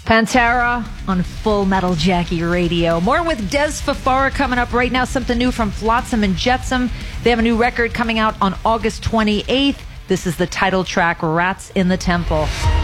Pantera on Full Metal Jackie Radio. More with Des Fafara coming up right now. Something new from Flotsam and Jetsam. They have a new record coming out on August 28th. This is the title track, Rats in the Temple.